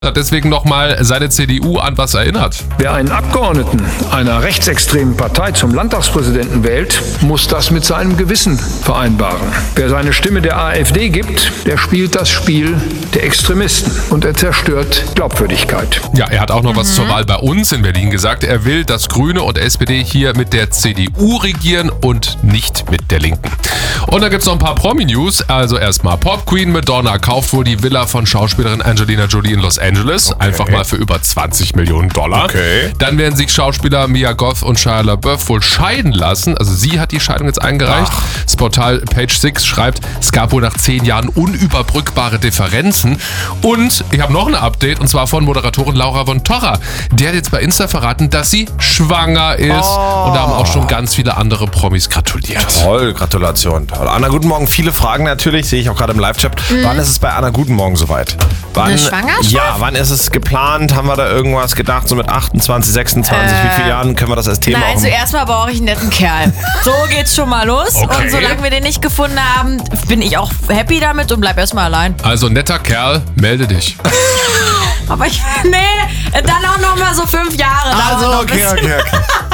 Hat deswegen nochmal seine CDU an was erinnert. Wer einen Abgeordneten einer rechtsextremen Partei zum Landtagspräsidenten wählt, muss das mit seinem Gewissen vereinbaren. Wer seine Stimme der AfD gibt, der spielt das Spiel der Extremisten und er zerstört Glaubwürdigkeit. Ja, er hat auch noch was zur Wahl bei uns in Berlin gesagt. Er will, dass Grüne und SPD hier mit der CDU regieren und nicht mit der Linken. Und da gibt's noch ein paar Promi-News. Also erstmal Pop Queen Madonna kauft wohl die Villa von Schauspielerin Angelina Jolie in Los Angeles. Einfach mal für über $20 Millionen. Okay. Dann werden sich Schauspieler Mia Goth und Shia LaBeouf wohl scheiden lassen. Also sie hat die Scheidung jetzt eingereicht. Das Portal Page 6 schreibt, es gab wohl nach 10 Jahren unüberbrückbare Differenzen. Und ich habe noch ein Update, und zwar von Moderatorin Laura von Torra. Der hat jetzt bei Insta verraten, dass sie schwanger ist. Und da haben auch schon ganz viele andere Promis gratuliert. Toll, Gratulation. Toll. Anna, guten Morgen. Viele Fragen natürlich, sehe ich auch gerade im Live-Chat. Wann ist es bei Anna guten Morgen soweit? Eine Schwangerschaft? Ja, wann ist es geplant? Haben wir da irgendwas gedacht? So mit 28, 26, wie viele Jahren können wir das als Thema Nein, auch? zuerst mal brauche ich einen netten Kerl. So geht's schon mal los. Okay. Und solange wir den nicht gefunden haben, bin ich auch happy damit und bleib erstmal allein. Also netter Kerl, melde dich. Aber dann auch noch mal so 5 Jahre. Also, dauert noch ein okay.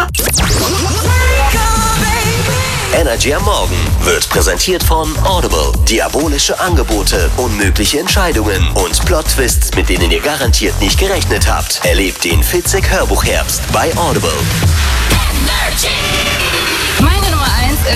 Energy am Morgen wird präsentiert von Audible. Diabolische Angebote, unmögliche Entscheidungen und Plot-Twists, mit denen ihr garantiert nicht gerechnet habt. Erlebt den Fitzek Hörbuchherbst bei Audible. Energy.